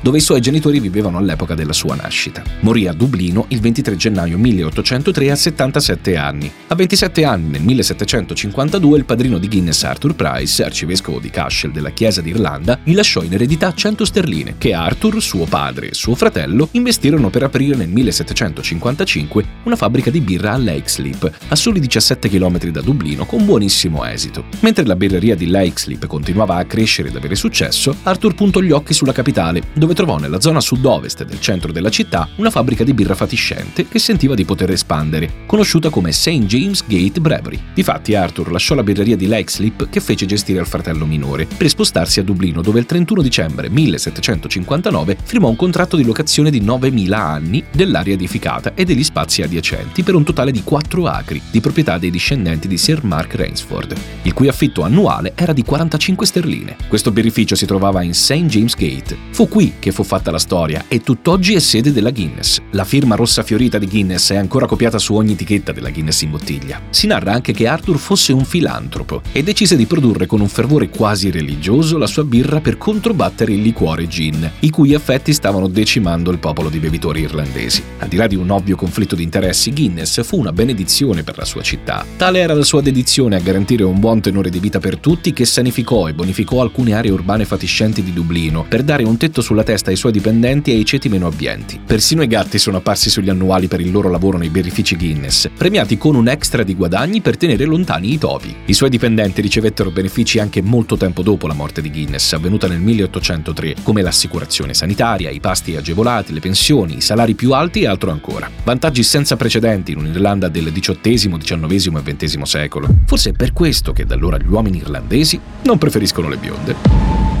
dove i suoi genitori vivevano all'epoca della sua nascita. Morì a Dublino il 23 gennaio 1803 a 77 anni. A 27 anni, nel 1752, il padrino di Guinness, Arthur Price, arcivescovo di Cashel della Chiesa d'Irlanda, gli lasciò in eredità 100 sterline che Arthur, suo padre e suo fratello investirono per aprire nel 1755 una fabbrica di birra a Leixlip, a soli 17 km da Dublino, con buonissimo esito. Mentre la birreria di Leixlip continuava a crescere ed avere successo, Arthur puntò gli occhi sulla capitale, dove trovò nella zona sud-ovest del centro della città una fabbrica di birra fatiscente che sentiva di poter espandere, conosciuta come St. James Gate Brewery. Difatti Arthur lasciò la birreria di Leixlip, che fece gestire al fratello minore, per spostarsi a Dublino, dove il 31 dicembre 1759 firmò un contratto di locazione di 9.000 anni dell'area edificata e degli spazi adiacenti per un totale di 4 acri, di proprietà dei discendenti di Sir Mark Rainsford, il cui affitto annuale era di 45 sterline. Questo birrificio si trovava in St. James Gate. Fu qui che fu fatta la storia e tutt'oggi è sede della Guinness. La firma rossa fiorita di Guinness è ancora copiata su ogni etichetta della Guinness in bottiglia. Si narra anche che Arthur fosse un filantropo e decise di produrre con un fervore quasi religioso la sua birra per controbattere il liquore gin, i cui effetti stavano decimando il popolo di bevitori irlandesi. Al di là di un ovvio conflitto di interessi, Guinness fu una benedizione per la sua città. Tale era la sua dedizione a garantire un buon tenore di vita per tutti, che sanificò e bonificò alcune aree urbane fatiscenti di Dublino per dare un tetto sulla testa ai suoi dipendenti e ai ceti meno abbienti. Persino i gatti sono apparsi sugli annuali per il loro lavoro nei birrifici Guinness, premiati con un extra di guadagni per tenere lontani i topi. I suoi dipendenti ricevettero benefici anche molto tempo dopo la morte di Guinness, avvenuta nel 1803, come l'assicurazione sanitaria, i pasti agevolati, le pensioni, i salari più alti e altro ancora. Vantaggi senza precedenti in un'Irlanda del XVIII, XIX e XX secolo. Forse è per questo che da allora gli uomini irlandesi non preferiscono le bionde.